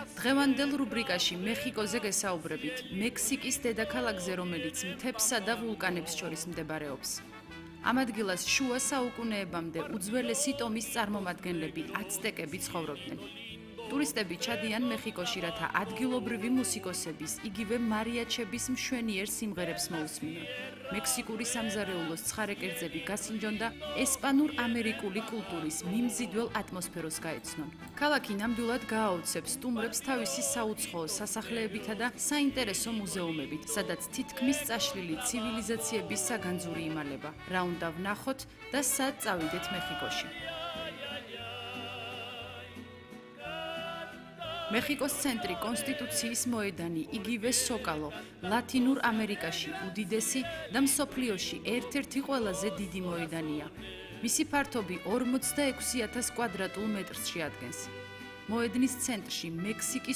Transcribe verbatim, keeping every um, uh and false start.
დღევანდელ რუბრიკაში მეხიკოზე გესაუბრებით, მექსიკის დედაქალაქზე, რომელიც მთებსა და ვულკანებს შორის მდებარეობს. ამ ადგილას შუა საუკუნეებამდე უძველესი ტომის წარმომადგენლები აცტეკები ცხოვრობდნენ. ტურისტები ჩადიან მეხიკოში, რათა ადგილობრივი მუსიკოსების, იგივე მარიაჩების მშვენიერ სიმღერებს მოусმინონ. მექსიკური სამზარეულოს ცხარე კერძები გასინჯონ და ესპანურ-ამერიკული კულტურის მიმზიდველ ატმოსფეროს გაეცნონ. ქალაქი ნამდვილად გააოცებს სტუმრებს თავისი საუცხოო სასახლეებითა და საინტერესო მუზეუმებით, სადაც თითქმის წაშლილი ცივილიზაციების საგანძური იმალება. რა უნდა ვნახოთ და სად წავიდეთ მეხიკოში. მეხიკოს ცენტრი, კონსტიტუციის მოედანი, იგივე სოკალო, ლათინურ ამერიკაში უდიდესი და მსოფლიოში ერთ-ერთი ყველაზე დიდი მოედანია. მისი ფართობი ორმოცდაექვსი ათას კვადრატულ მეტრს შეადგენს. მოედნის ცენტრში მექსიკის